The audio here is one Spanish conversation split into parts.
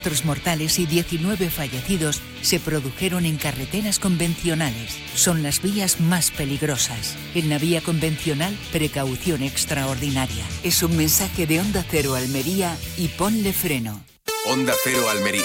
Otros mortales y 19 fallecidos se produjeron en carreteras convencionales. Son las vías más peligrosas. En la vía convencional, precaución extraordinaria. Es un mensaje de Onda Cero Almería y Ponle Freno. Onda Cero Almería.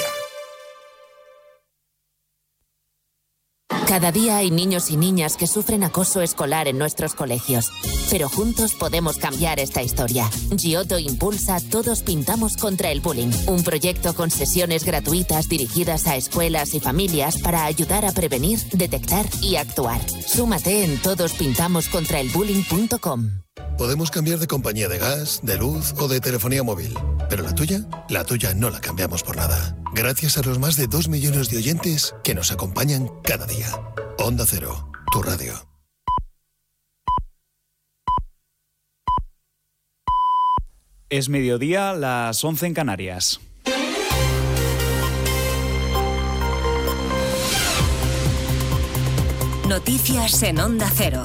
Cada día hay niños y niñas que sufren acoso escolar en nuestros colegios. Pero juntos podemos cambiar esta historia. Giotto impulsa Todos Pintamos contra el Bullying, un proyecto con sesiones gratuitas dirigidas a escuelas y familias para ayudar a prevenir, detectar y actuar. Súmate en todospintamoscontraelbullying.com. Podemos cambiar de compañía de gas, de luz o de telefonía móvil. ¿Pero la tuya? La tuya no la cambiamos por nada. Gracias a los más de 2 millones de oyentes que nos acompañan cada día. Onda Cero, tu radio. Es mediodía, las 11 en Canarias. Noticias en Onda Cero.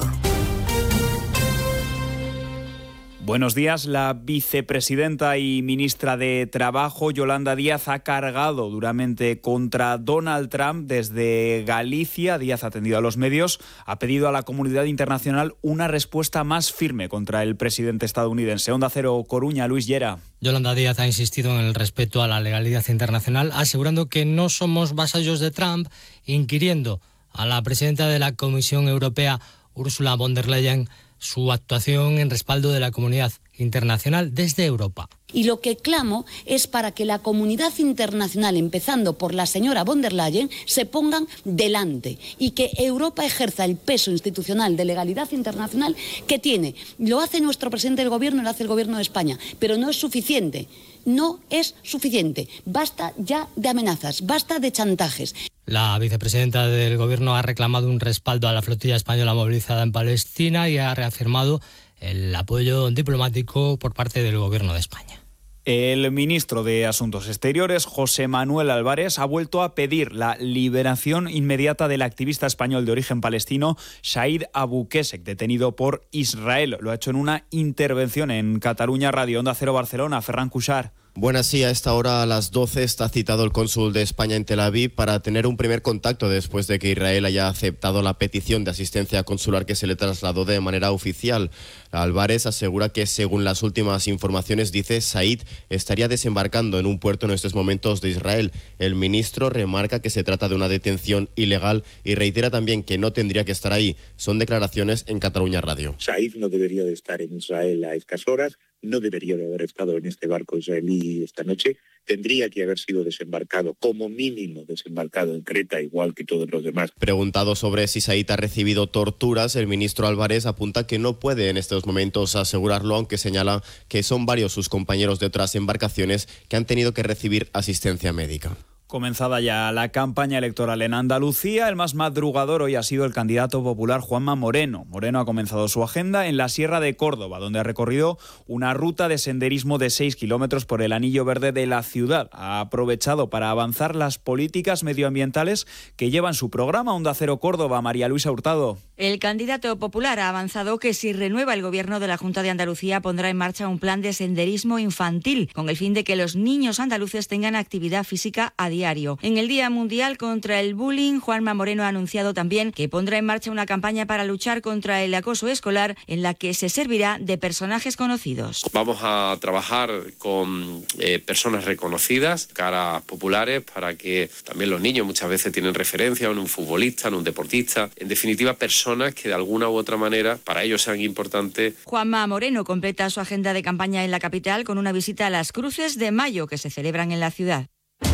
Buenos días. La vicepresidenta y ministra de Trabajo, Yolanda Díaz, ha cargado duramente contra Donald Trump desde Galicia. Díaz ha atendido a los medios, ha pedido a la comunidad internacional una respuesta más firme contra el presidente estadounidense. Onda Cero Coruña, Luis Llera. Yolanda Díaz ha insistido en el respeto a la legalidad internacional, asegurando que no somos vasallos de Trump, inquiriendo a la presidenta de la Comisión Europea, Ursula von der Leyen, su actuación en respaldo de la comunidad internacional desde Europa. Y lo que clamo es para que la comunidad internacional, empezando por la señora von der Leyen, se pongan delante y que Europa ejerza el peso institucional de legalidad internacional que tiene. Lo hace nuestro presidente del gobierno, lo hace el gobierno de España, pero no es suficiente. No es suficiente. Basta ya de amenazas, basta de chantajes. La vicepresidenta del Gobierno ha reclamado un respaldo a la flotilla española movilizada en Palestina y ha reafirmado el apoyo diplomático por parte del Gobierno de España. El ministro de Asuntos Exteriores, José Manuel Álvarez, ha vuelto a pedir la liberación inmediata del activista español de origen palestino Said Abu Qusseq, detenido por Israel. Lo ha hecho en una intervención en Cataluña Radio. Onda Cero Barcelona, Ferran Cuixart. Buenas, sí, a esta hora a las 12 está citado el cónsul de España en Tel Aviv para tener un primer contacto después de que Israel haya aceptado la petición de asistencia consular que se le trasladó de manera oficial. Álvarez asegura que, según las últimas informaciones, dice, Said estaría desembarcando en un puerto en estos momentos de Israel. El ministro remarca que se trata de una detención ilegal y reitera también que no tendría que estar ahí. Son declaraciones en Cataluña Radio. Said no debería de estar en Israel a estas horas. No debería de haber estado en este barco israelí esta noche. Tendría que haber sido desembarcado, como mínimo desembarcado en Creta, igual que todos los demás. Preguntado sobre si Said ha recibido torturas, el ministro Álvarez apunta que no puede en estos momentos asegurarlo, aunque señala que son varios sus compañeros de otras embarcaciones que han tenido que recibir asistencia médica. Comenzada ya la campaña electoral en Andalucía, el más madrugador hoy ha sido el candidato popular Juanma Moreno. Moreno ha comenzado su agenda en la Sierra de Córdoba, donde ha recorrido una ruta de senderismo de 6 kilómetros por el anillo verde de la ciudad. Ha aprovechado para avanzar las políticas medioambientales que lleva en su programa. Onda Cero Córdoba, María Luisa Hurtado. El candidato popular ha avanzado que si renueva el gobierno de la Junta de Andalucía pondrá en marcha un plan de senderismo infantil con el fin de que los niños andaluces tengan actividad física a diario. En el Día Mundial contra el Bullying, Juanma Moreno ha anunciado también que pondrá en marcha una campaña para luchar contra el acoso escolar en la que se servirá de personajes conocidos. Vamos a trabajar con personas reconocidas, caras populares, para que también los niños muchas veces tienen referencia en un futbolista, en un deportista, en definitiva personas que de alguna u otra manera para ellos sean importantes. Juanma Moreno completa su agenda de campaña en la capital con una visita a las Cruces de Mayo que se celebran en la ciudad.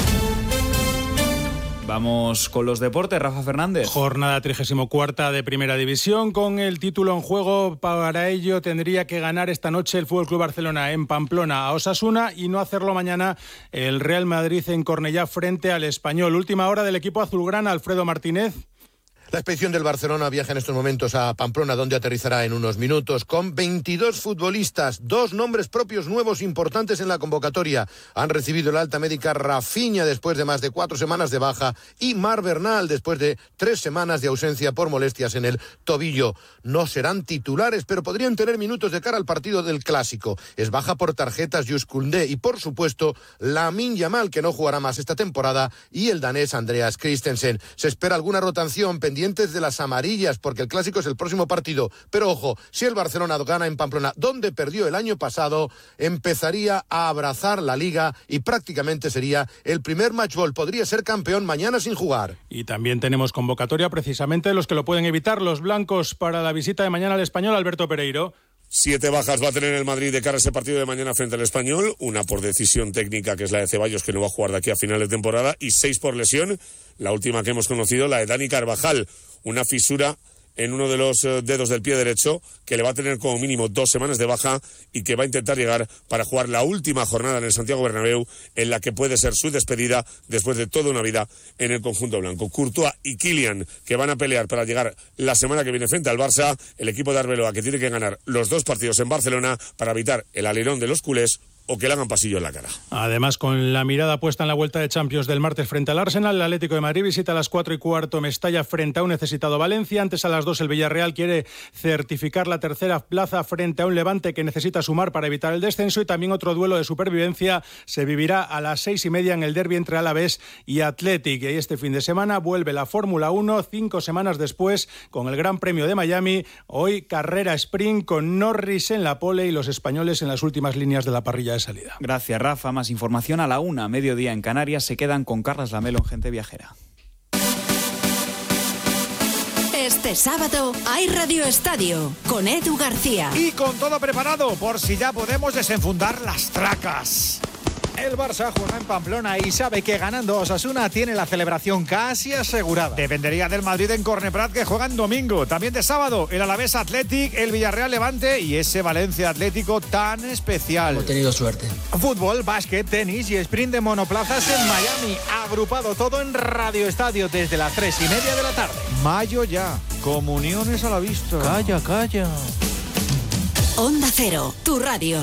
Vamos con los deportes, Rafa Fernández. Jornada 34ª de Primera División con el título en juego. Para ello tendría que ganar esta noche el FC Barcelona en Pamplona a Osasuna y no hacerlo mañana el Real Madrid en Cornellá frente al Español. Última hora del equipo azulgrana, Alfredo Martínez. La expedición del Barcelona viaja en estos momentos a Pamplona, donde aterrizará en unos minutos con 22 futbolistas, 2 nombres propios nuevos importantes en la convocatoria. Han recibido el alta médica Rafinha después de más de 4 semanas de baja y Marc Bernal después de 3 semanas de ausencia por molestias en el tobillo. No serán titulares, pero podrían tener minutos de cara al partido del Clásico. Es baja por tarjetas Jules Koundé y, por supuesto, Lamine Yamal, que no jugará más esta temporada, y el danés Andreas Christensen. Se espera alguna rotación pendientes de las amarillas, porque el Clásico es el próximo partido. Pero ojo, si el Barcelona gana en Pamplona, donde perdió el año pasado, empezaría a abrazar la Liga y prácticamente sería el primer matchball. Podría ser campeón mañana sin jugar. Y también tenemos convocatoria, precisamente los que lo pueden evitar, los blancos, para la visita de mañana al Español. Alberto Pereiro. 7 bajas va a tener el Madrid de cara a ese partido de mañana frente al Español, una por decisión técnica, que es la de Ceballos, que no va a jugar de aquí a final de temporada, y 6 por lesión, la última que hemos conocido, la de Dani Carvajal, una fisura en uno de los dedos del pie derecho, que le va a tener como mínimo 2 semanas de baja y que va a intentar llegar para jugar la última jornada en el Santiago Bernabéu, en la que puede ser su despedida después de toda una vida en el conjunto blanco. Courtois y Kylian, que van a pelear para llegar la semana que viene frente al Barça, el equipo de Arbeloa, que tiene que ganar los 2 partidos en Barcelona para evitar el alerón de los culés o que le hagan pasillo en la cara. Además, con la mirada puesta en la vuelta de Champions del martes frente al Arsenal, el Atlético de Madrid visita a las 4:15 Mestalla frente a un necesitado Valencia. Antes, a las 2, el Villarreal quiere certificar la tercera plaza frente a un Levante que necesita sumar para evitar el descenso. Y también otro duelo de supervivencia se vivirá a las 6:30 en el derbi entre Alavés y Athletic. Y este fin de semana vuelve la Fórmula 1, 5 semanas después, con el Gran Premio de Miami. Hoy carrera sprint con Norris en la pole y los españoles en las últimas líneas de la parrilla de salida. Gracias, Rafa. Más información a la 1, mediodía en Canarias. Se quedan con Carlas Lamelo en Gente Viajera. Este sábado hay Radio Estadio con Edu García. Y con todo preparado por si ya podemos desenfundar las tracas. El Barça juega en Pamplona y sabe que ganando Osasuna tiene la celebración casi asegurada. Dependería del Madrid en Corneprat, que juega en domingo. También de sábado, el Alavés Athletic, el Villarreal Levante y ese Valencia Atlético tan especial. Hemos tenido suerte. Fútbol, básquet, tenis y sprint de monoplazas en Miami. Agrupado todo en Radio Estadio desde las 3:30 de la tarde. Mayo ya. Comuniones a la vista. Calla, calla. Onda Cero, tu radio.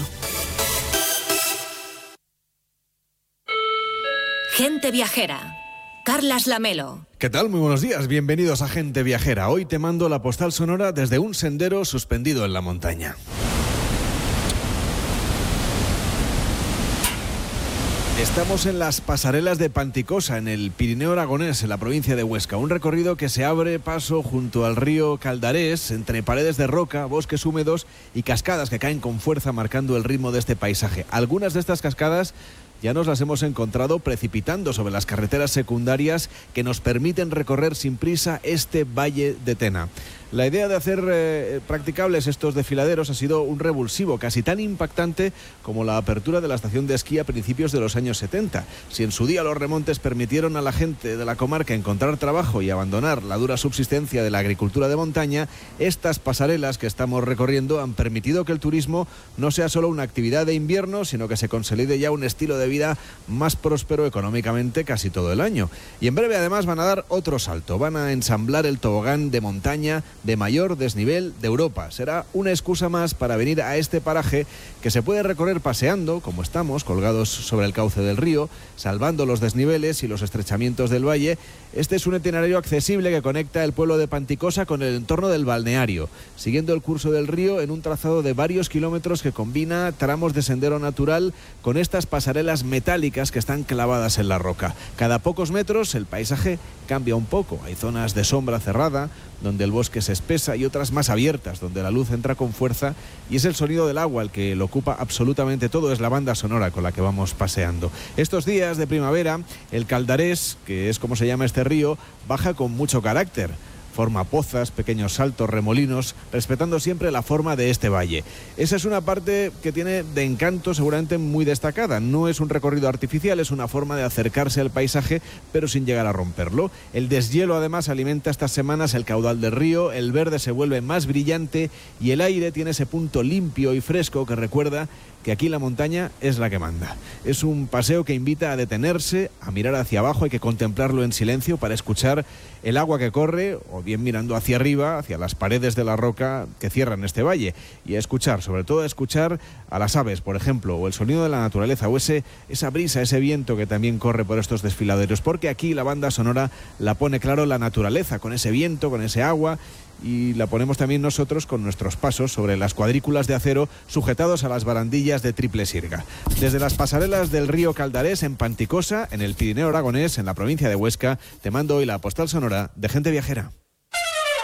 Gente Viajera. Carlas Lamelo. ¿Qué tal? Muy buenos días. Bienvenidos a Gente Viajera. Hoy te mando la postal sonora desde un sendero suspendido en la montaña. Estamos en las pasarelas de Panticosa, en el Pirineo aragonés, en la provincia de Huesca. Un recorrido que se abre paso junto al río Caldarés, entre paredes de roca, bosques húmedos y cascadas que caen con fuerza marcando el ritmo de este paisaje. Algunas de estas cascadas ya nos las hemos encontrado precipitando sobre las carreteras secundarias que nos permiten recorrer sin prisa este valle de Tena. La idea de hacer practicables estos desfiladeros ha sido un revulsivo casi tan impactante como la apertura de la estación de esquí a principios de los años 70. Si en su día los remontes permitieron a la gente de la comarca encontrar trabajo y abandonar la dura subsistencia de la agricultura de montaña, estas pasarelas que estamos recorriendo han permitido que el turismo no sea solo una actividad de invierno, sino que se consolide ya un estilo de vida más próspero económicamente casi todo el año. Y en breve además van a dar otro salto, van a ensamblar el tobogán de montaña de mayor desnivel de Europa. Será una excusa más para venir a este paraje que se puede recorrer paseando, como estamos, colgados sobre el cauce del río, salvando los desniveles y los estrechamientos del valle. Este es un itinerario accesible que conecta el pueblo de Panticosa con el entorno del balneario, siguiendo el curso del río en un trazado de varios kilómetros que combina tramos de sendero natural con estas pasarelas metálicas que están clavadas en la roca. Cada pocos metros el paisaje cambia un poco. Hay zonas de sombra cerrada, donde el bosque se espesa, y otras más abiertas, donde la luz entra con fuerza y es el sonido del agua el que lo ocupa absolutamente todo. Es la banda sonora con la que vamos paseando. Estos días de primavera, el Caldarés, que es como se llama este río, baja con mucho carácter. Forma pozas, pequeños saltos, remolinos, respetando siempre la forma de este valle. Esa es una parte que tiene de encanto seguramente muy destacada. No es un recorrido artificial, es una forma de acercarse al paisaje, pero sin llegar a romperlo. El deshielo además alimenta estas semanas el caudal del río, el verde se vuelve más brillante y el aire tiene ese punto limpio y fresco que recuerda que aquí la montaña es la que manda. Es un paseo que invita a detenerse, a mirar hacia abajo, hay que contemplarlo en silencio para escuchar el agua que corre, o bien mirando hacia arriba, hacia las paredes de la roca que cierran este valle, y a escuchar, sobre todo a escuchar a las aves, por ejemplo, o el sonido de la naturaleza, o esa brisa, ese viento que también corre por estos desfiladeros, porque aquí la banda sonora la pone claro la naturaleza, con ese viento, con ese agua, y la ponemos también nosotros con nuestros pasos sobre las cuadrículas de acero sujetados a las barandillas de triple sirga. Desde las pasarelas del río Caldarés, en Panticosa, en el Pirineo aragonés, en la provincia de Huesca, te mando hoy la postal sonora de Gente Viajera.